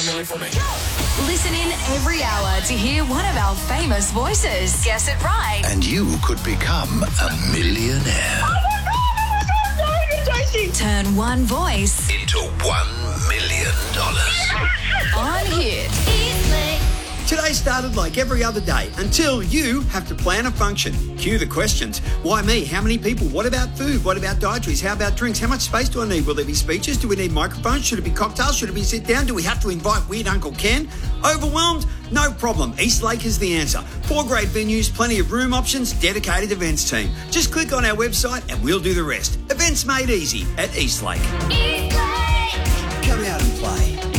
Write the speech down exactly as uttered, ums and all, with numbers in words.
Family for me. Listen in every hour to hear one of our famous voices. Guess it right. And you could become a millionaire. Oh my God, oh my God, no, you're joking. Turn one voice Into one million dollars. on Hit. Today started like every other day until you have to plan a function. Cue the questions. Why me? How many people? What about food? What about dietaries? How about drinks? How much space do I need? Will there be speeches? Do we need microphones? Should it be cocktails? Should it be sit down? Do we have to invite Weird Uncle Ken? Overwhelmed? No problem. Eastlake is the answer. Four great venues, plenty of room options, dedicated events team. Just click on our website and we'll do the rest. Events made easy at Eastlake. Eastlake. Come out and play.